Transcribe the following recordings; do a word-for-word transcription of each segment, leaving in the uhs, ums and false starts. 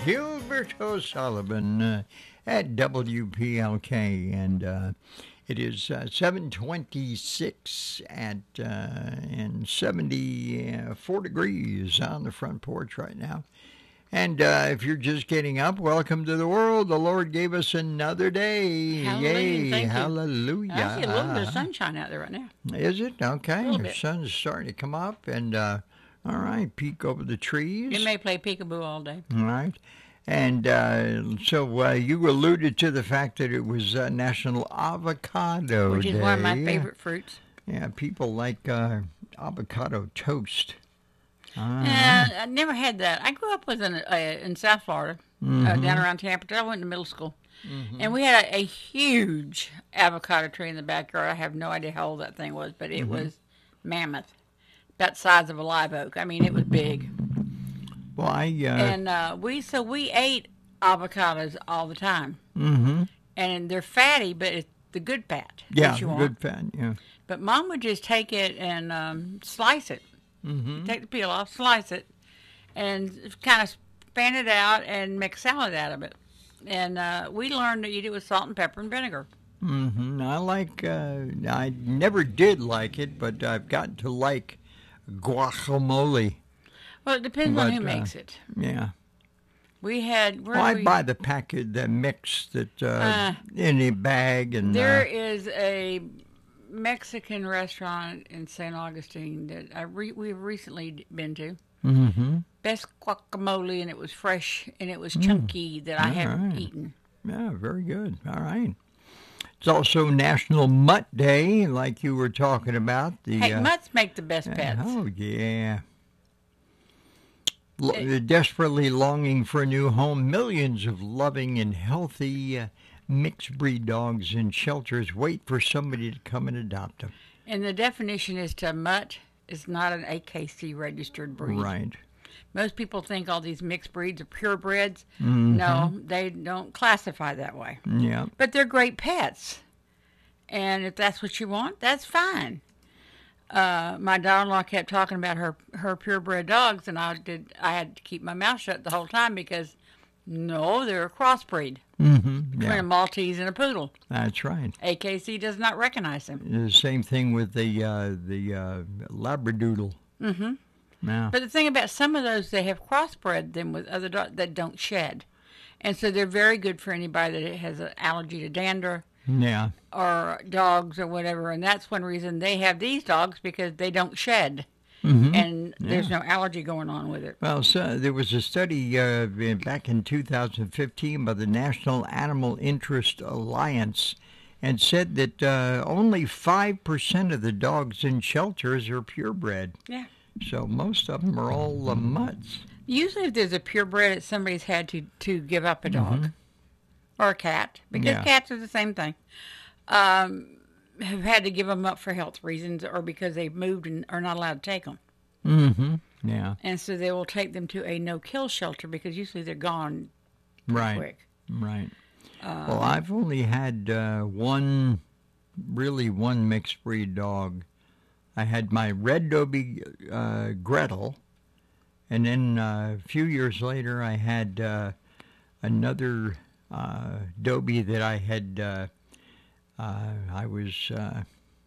Gilbert O'Sullivan uh, at W P L K, and uh, it is uh, seven twenty-six at uh, and seventy-four degrees on the front porch right now. And uh, if you're just getting up, welcome to the world. The Lord gave us another day. Hallelujah. Yay, Thank you. hallelujah. I see a little bit of sunshine out there right now. Is it? Okay. little The bit. sun's starting to come up, and uh, all right, peek over the trees. It may play peekaboo all day. All right. And uh, so uh, you alluded to the fact that it was uh, National Avocado Which is Day. one of my favorite fruits. Yeah, people like uh, avocado toast. Uh, Uh, I never had that. I grew up with an, uh, in South Florida, Mm-hmm. uh, down around Tampa. I went to middle school. And we had a, a huge avocado tree in the backyard. I have no idea how old that thing was, but it Mm-hmm. was mammoth. About the size of a live oak. I mean, it was big. well, I... Uh, And uh, we so we ate avocados all the time. mm-hmm. And they're fatty, but it's the good fat Yeah, that you want. good fat, yeah. But Mom would just take it and um, slice it. Mm-hmm. Take the peel off, slice it, and kind of span it out and make salad out of it. And uh, we learned to eat it with salt and pepper and vinegar. Mm-hmm. I like... Uh, I never did like it, but I've gotten to like guacamole. Well, it depends But, on who uh, makes it. Yeah. We had... Where Well, I we, buy the packet, the mix that uh, Uh, in a bag, and There uh, is a Mexican restaurant in Saint Augustine that I re- we've recently been to. mm-hmm. Best guacamole, and it was fresh and it was chunky that I have Alright. eaten. Yeah, very good. All right. It's also National Mutt Day, like you were talking about. The Hey, uh, mutts make the best pets. Oh yeah. Lo- Eh. desperately longing for a new home, millions of loving and healthy uh, mixed breed dogs in shelters wait for somebody to come and adopt them. And the definition is to mutt is not an A K C registered breed. Right. Most people think all these mixed breeds are purebreds. Mhm. No, they don't classify that way. Yeah. But they're great pets. And if that's what you want, that's fine. Uh, my daughter-in-law kept talking about her, her purebred dogs, and I did. I had to keep my mouth shut the whole time because, no, they're a crossbreed Mm-hmm. between Yeah. a Maltese and a poodle. That's right. A K C does not recognize them. The same thing with the uh, the uh, Labradoodle. Mm-hmm. Yeah. But the thing about some of those, they have crossbred them with other dogs that don't shed. And so they're very good for anybody that has an allergy to dander Yeah. or dogs or whatever. And that's one reason they have these dogs, because they don't shed. Mm-hmm. And there's no allergy going on with it. Well, so there was a study uh, in- back in two thousand fifteen by the National Animal Interest Alliance, and said that uh, only five percent of the dogs in shelters are purebred. Yeah. So most of them are all uh, mutts. Usually if there's a purebred, it's somebody's had to, to give up a dog or a cat, because Yeah. cats are the same thing. Um, have had to give them up for health reasons or because they've moved and are not allowed to take them. Mm-hmm. Yeah. And so they will take them to a no-kill shelter because usually they're gone Right. quick. Right. Um, Well, I've only had uh, one, really one mixed breed dog. I had my red Dobie uh, Gretel, and then uh, a few years later I had uh, another uh, Dobie that I had, uh, uh, I was, uh,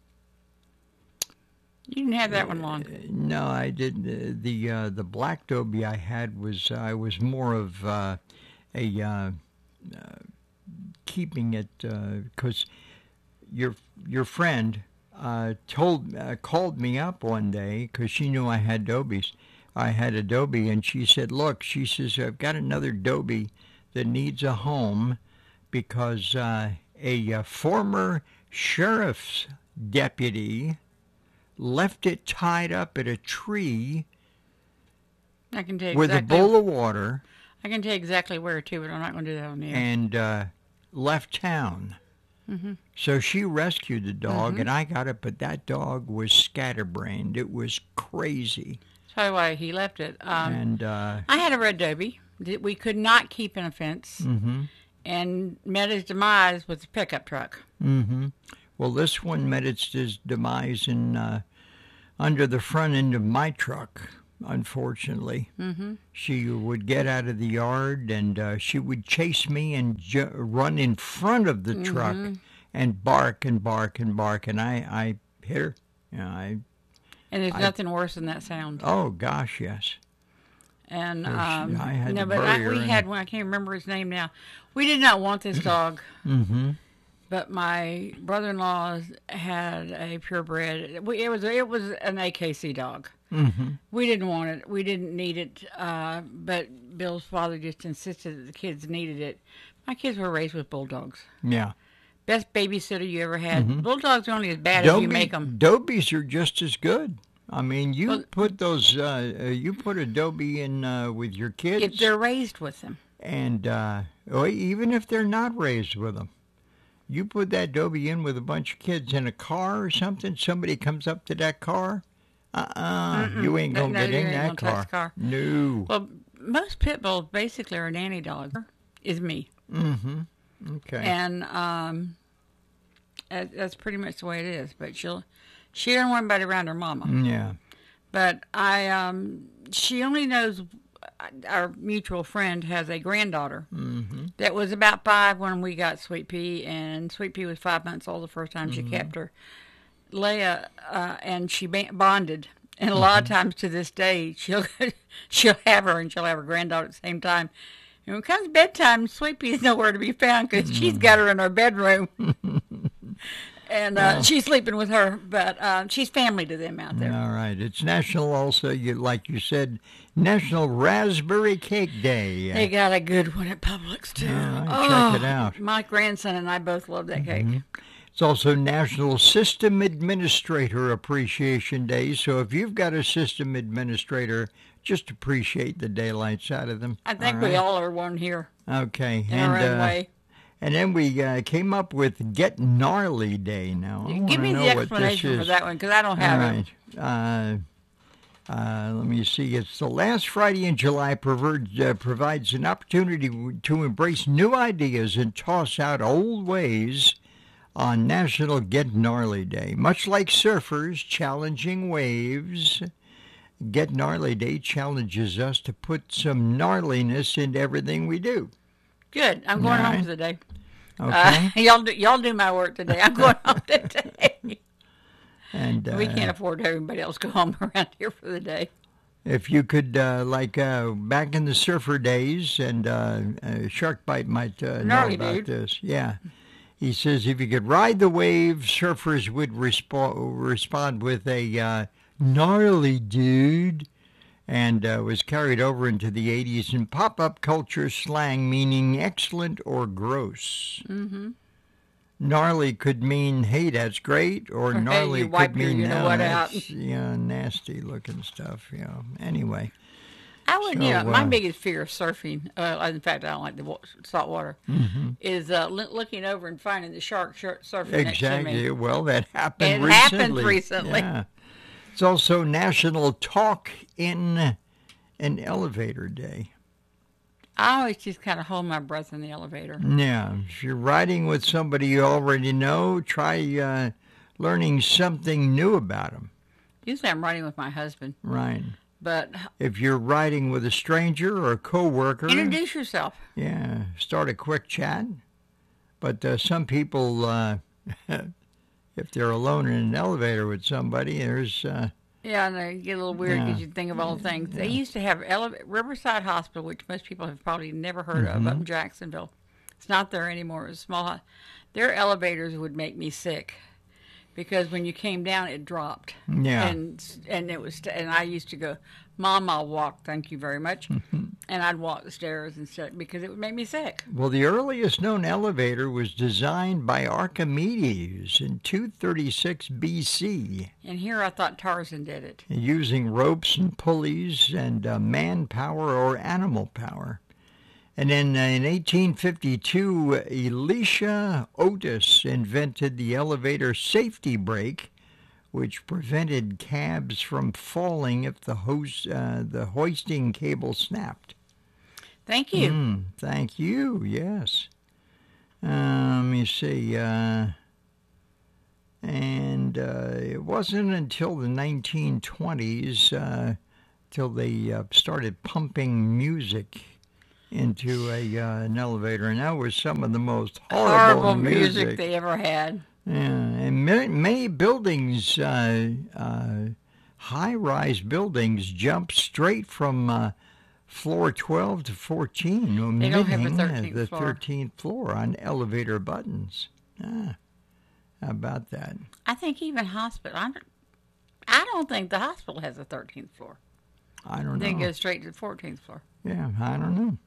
You didn't have that one long. no, I didn't. Uh, the uh, the black Dobie I had was, I was more of uh, a, uh, uh, keeping it, because your your friend uh, told uh, called me up one day because she knew I had Dobies. I had a Dobie, and she said, "Look," she says, "I've got another Dobie that needs a home because uh, a uh, former sheriff's deputy left it tied up at a tree I can tell you with exactly. a bowl of water I can tell you exactly where too, but I'm not going to do that on the air. and uh, left town." Mm-hmm. So she rescued the dog, Mhm. and I got it, but that dog was scatterbrained. It was crazy. That's probably why he left it. Um, and, uh, I had a red Dobie that we could not keep in a fence, mm-hmm, and met his demise with a pickup truck. mm-hmm. Well, this one met its des- demise in uh, under the front end of my truck. unfortunately. Mm-hmm. She would get out of the yard and uh, she would chase me and ju- run in front of the truck Mm-hmm. and bark and bark and bark. And I, I hit her. You know, I, And there's I- nothing worse than that sound. oh, gosh, yes. And Yes, um, I had no, to but I, bury her we in- had one. I can't remember his name now. We did not want this dog, Mm-hmm. but my brother-in-law had a purebred. We, it was it was an A K C dog. Mm-hmm. We didn't want it. We didn't need it. Uh, but Bill's father just insisted that the kids needed it. My kids were raised with bulldogs. Yeah. Best babysitter you ever had. Mhm. Bulldogs are only as bad as you make them. Dobies are just as good. I mean, you Well- put those, uh, uh, you put a Dobie in uh, with your kids, If they're raised with them. and uh, or even if they're not raised with them, you put that Dobie in with a bunch of kids in a car or something. Somebody comes up to that car, uh-uh, you ain't No, gonna no, get you in ain't that gonna touch car. the car. No. Well, most pit bulls basically are nanny dogs. Is me. Mm-hmm. Okay. And um, that- that's pretty much the way it is. But she'll, she doesn't want anybody around her mama. Yeah. But I, um, she only knows. Our mutual friend has a granddaughter Mm-hmm. that was about five when we got Sweet Pea, and Sweet Pea was five months old the first time she kept her. Leia, uh, and she ba- bonded. And a lot of times to this day, she'll she'll have her and she'll have her granddaughter at the same time. And when it comes bedtime, Sweet Pea is nowhere to be found because she's got her in her bedroom. And uh, she's sleeping with her, but uh, she's family to them out there. All right. It's national also, you like you said, National Raspberry Cake Day. They got a good one at Publix, too. All right, check it out. My grandson and I both love that cake. It's also National System Administrator Appreciation Day. So if you've got a system administrator, just appreciate the daylights out of them. I think all we right? all are one here Okay. in and our own uh, way. and then we uh, came up with Get Gnarly Day. Now, I Give wanna me know the what this explanation for is. that one because I don't have All it. right. Uh, uh, let me see. It's the last Friday in July provides, uh, provides an opportunity to embrace new ideas and toss out old ways on National Get Gnarly Day. Much like surfers challenging waves, Get Gnarly Day challenges us to put some gnarliness into everything we do. Good. I'm going All home right. for the day. Okay? Uh, y'all do y'all do my work today. I'm going home today. and uh, We can't afford to have everybody else go home around here for the day. if you could, uh, like uh, back in the surfer days, and uh, uh, Shark Bite might uh, know Gnarly about dude. this. Yeah. He says if you could ride the wave, surfers would respo- respond with a uh, gnarly dude, and uh, was carried over into the eighties in pop-up culture slang meaning excellent or gross. Mm-hmm. Gnarly could mean, hey, that's great, or, Or, hey, gnarly you wipe could your mean, you know no, what that's, out." yeah, nasty-looking stuff, you know. Anyway. I would, So, you know, my uh, biggest fear of surfing, uh, in fact, I don't like the wa- salt water, Mm-hmm. is uh, loo- looking over and finding the shark shir- surfing next to Exactly. me. Well, that happened It recently. happened recently. Yeah. It's also National Talk in an Elevator Day. I always just kind of hold my breath in the elevator. Yeah. If you're riding with somebody you already know, try uh, learning something new about them. Usually I'm riding with my husband, Right. but If you're riding with a stranger or a coworker, introduce yourself. yeah, start a quick chat. But uh, some people, uh, if they're alone in an elevator with somebody, there's uh, Yeah, and they get a little weird because Yeah. you think of all the things. They used to have ele- Riverside Hospital, which most people have probably never heard of, Mm-hmm. up in Jacksonville. It's not there anymore. It's a small. ho- Their elevators would make me sick because when you came down, it dropped. Yeah. And and it was and I used to go, Mom, I'll walk. Thank you very much. And I'd walk the stairs and stuff because it would make me sick. Well, the earliest known elevator was designed by Archimedes in two thirty-six B C, And here I thought Tarzan did it. using ropes and pulleys and uh, manpower or animal power. And then uh, in eighteen fifty-two, Elisha Otis invented the elevator safety brake, which prevented cabs from falling if the, host, uh, the hoisting cable snapped. Thank you. Mm, thank you, yes. Uh, let me see. Uh, and uh, it wasn't until the nineteen twenties uh, till they uh, started pumping music into a uh, an elevator, and that was some of the most horrible, Horrible music. music they ever had. Yeah, and many, many buildings, uh, uh, high-rise buildings, jump straight from uh, floor twelve to fourteen, They don't have a omitting thirteenth the floor. thirteenth floor on elevator buttons. Ah, how about that? I think even hospital. I don't, I don't think the hospital has a thirteenth floor. I don't They know. go straight to the fourteenth floor. Yeah, I don't know.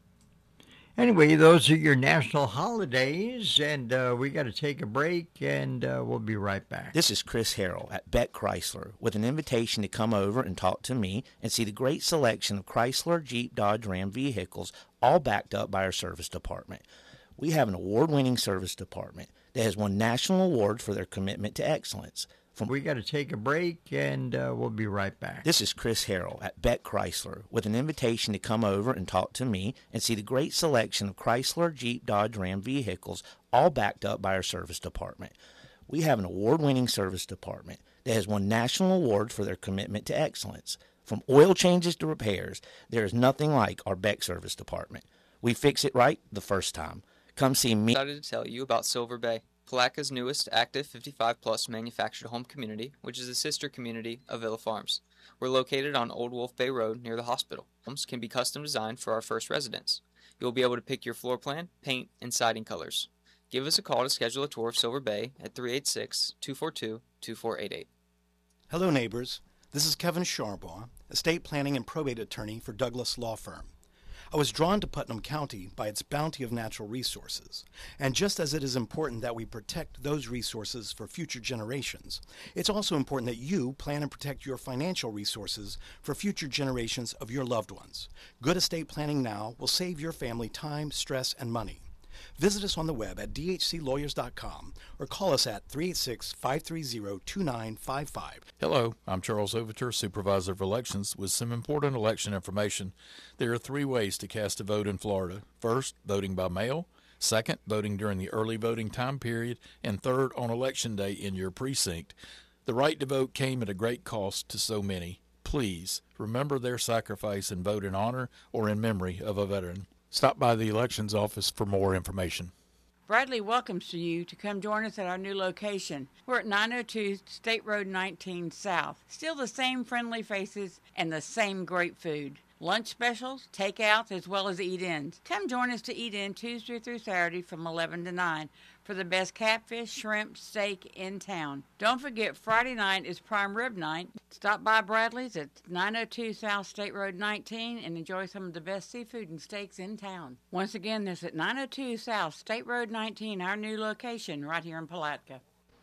Anyway, those are your national holidays, and uh, we got to take a break, and uh, we'll be right back. This is Chris Harrell at Beck Chrysler with an invitation to come over and talk to me and see the great selection of Chrysler, Jeep, Dodge, Ram vehicles, all backed up by our service department. We have an award-winning service department that has won national awards for their commitment to excellence. From We got to take a break, and uh, we'll be right back. This is Chris Harrell at Beck Chrysler with an invitation to come over and talk to me and see the great selection of Chrysler, Jeep, Dodge, Ram vehicles, all backed up by our service department. We have an award-winning service department that has won national awards for their commitment to excellence. From oil changes to repairs, there is nothing like our Beck service department. We fix it right the first time. Come see me. Excited to tell you about Silver Bay, Palaca's newest active fifty-five plus manufactured home community, which is a sister community of Villa Farms. We're located on Old Wolf Bay Road near the hospital. Homes can be custom designed for our first residents. You'll be able to pick your floor plan, paint, and siding colors. Give us a call to schedule a tour of Silver Bay at three eight six, two four two, two four eight eight. Hello, neighbors. This is Kevin Sharbaugh, estate planning and probate attorney for Douglas Law Firm. I was drawn to Putnam County by its bounty of natural resources, and just as it is important that we protect those resources for future generations, it's also important that you plan and protect your financial resources for future generations of your loved ones. Good estate planning now will save your family time, stress, and money. Visit us on the web at d h c lawyers dot com or call us at three eight six, five three zero, two nine five five. Hello, I'm Charles Overture, Supervisor of Elections, with some important election information. There are three ways to cast a vote in Florida. First, voting by mail. Second, voting during the early voting time period. And third, on Election Day in your precinct. The right to vote came at a great cost to so many. Please remember their sacrifice and vote in honor or in memory of a veteran. Stop by the elections office for more information. Bradley welcomes you to come join us at our new location. We're at nine oh two State Road nineteen South. Still the same friendly faces and the same great food. Lunch specials, takeouts, as well as eat-ins. Come join us to eat in Tuesday through Saturday from eleven to nine for the best catfish, shrimp, steak in town. Don't forget, Friday night is prime rib night. Stop by Bradley's at nine oh two South State Road nineteen and enjoy some of the best seafood and steaks in town. Once again, this at nine oh two South State Road nineteen, our new location right here in Palatka.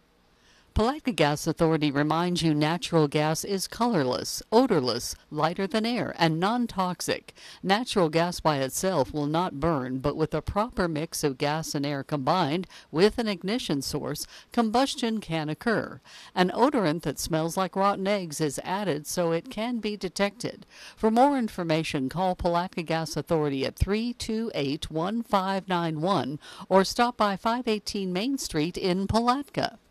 Palatka Gas Authority reminds you natural gas is colorless, odorless, lighter than air, and non-toxic. Natural gas by itself will not burn, but with a proper mix of gas and air combined with an ignition source, combustion can occur. An odorant that smells like rotten eggs is added so it can be detected. For more information, call Palatka Gas Authority at three two eight, one five nine one or stop by five eighteen Main Street in Palatka.